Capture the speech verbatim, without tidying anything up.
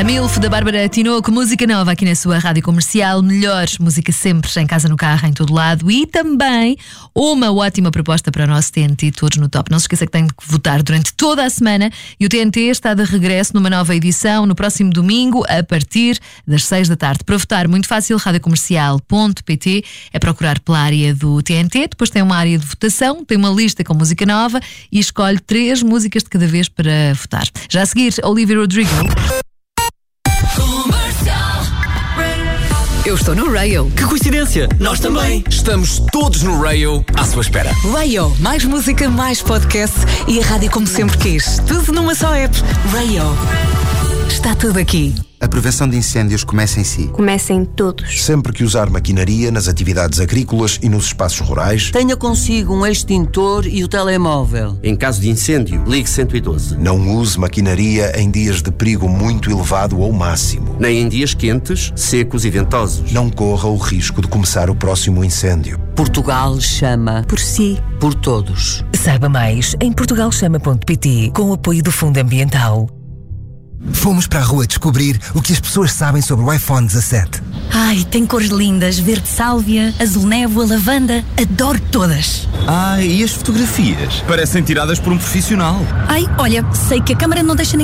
Milf da Bárbara Tinoco, música nova aqui na sua rádio comercial. Melhores música sempre, em casa, no carro, em todo lado. E também uma ótima proposta para o nosso T N T Todos no Top. Não se esqueça que tem que votar durante toda a semana. E o T N T está de regresso numa nova edição no próximo domingo, a partir das seis da tarde. Para votar, muito fácil, radiocomercial ponto pt. É procurar pela área do T N T. Depois tem uma área de votação, tem uma lista com música nova e escolhe três músicas de cada vez para votar. Já a seguir, Olivia Rodrigo. Eu estou no Rayo. Que coincidência! Nós também! Estamos todos no Rayo à sua espera. Rayo, mais música, mais podcast e a rádio como sempre quis. Tudo numa só app. Rayo. Está tudo aqui. A prevenção de incêndios começa em si. Começa em todos. Sempre que usar maquinaria nas atividades agrícolas e nos espaços rurais, tenha consigo um extintor e o telemóvel. Em caso de incêndio, ligue cento e doze. Não use maquinaria em dias de perigo muito elevado ou máximo. Nem em dias quentes, secos e ventosos. Não corra o risco de começar o próximo incêndio. Portugal chama. Por si. Por todos. Saiba mais em portugal chama ponto pt, com o apoio do Fundo Ambiental. Fomos para a rua descobrir o que as pessoas sabem sobre o iPhone dezassete. Ai, tem cores lindas, verde sálvia, azul névoa, lavanda, adoro todas. Ai, e as fotografias? Parecem tiradas por um profissional. Ai, olha, sei que a câmara não deixa